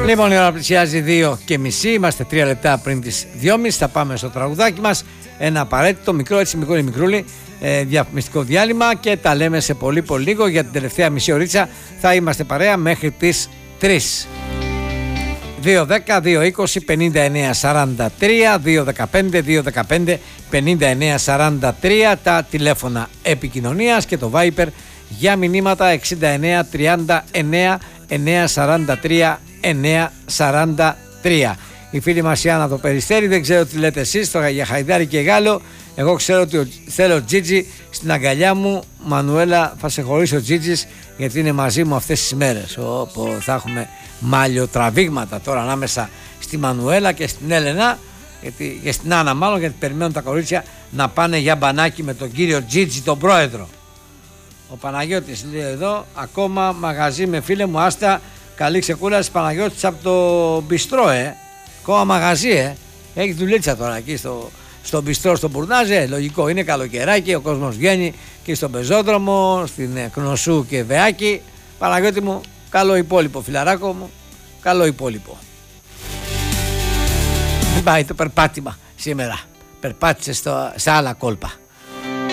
Λοιπόν, η ώρα πλησιάζει 2:30. Είμαστε 3 λεπτά πριν τις 2:30. Θα πάμε στο τραγουδάκι μας. Ένα απαραίτητο, μικρό, έτσι μικρούλι, διαφημιστικό διάλειμμα και τα λέμε σε πολύ λίγο. Για την τελευταία μισή ωρίτσα θα είμαστε παρέα μέχρι τις 3. 2-10-2-20-59-43, 2-15-2-15-59-43 τα τηλέφωνα επικοινωνίας και το Viper για μηνύματα 69-39-943-943. Η φίλη μας η Άννα το Περιστέρι, δεν ξέρω τι λέτε εσείς για Χαϊδάρη και Γάλλο. Εγώ ξέρω ότι θέλω Τζίτζι στην αγκαλιά μου. Μανουέλα, θα σε χωρίσει ο Τζίτζις γιατί είναι μαζί μου αυτές τις μέρες. Όπου θα έχουμε μαλλιοτραβήγματα τώρα ανάμεσα στη Μανουέλα και στην Έλενα και στην Άννα μάλλον, γιατί περιμένουν τα κορίτσια να πάνε για μπανάκι με τον κύριο Τζίτζι τον πρόεδρο. Ο Παναγιώτης λέει εδώ, ακόμα μαγαζί με φίλε μου, άστα, καλή ξεκούραση Παναγιώτης από το μπιστρό, ακόμα μαγαζί, έχει δουλίτσα τώρα εκεί στο μπιστρό, στο Μπουρνάζε, λογικό είναι, καλοκαιράκι, ο κόσμος βγαίνει και στον πεζόδρομο, στην Κνωσού και Βεάκη. Παναγιώτη μου, καλό υπόλοιπο φιλαράκο μου, καλό υπόλοιπο. Πάει το περπάτημα σήμερα, περπάτησε σε άλλα κόλπα.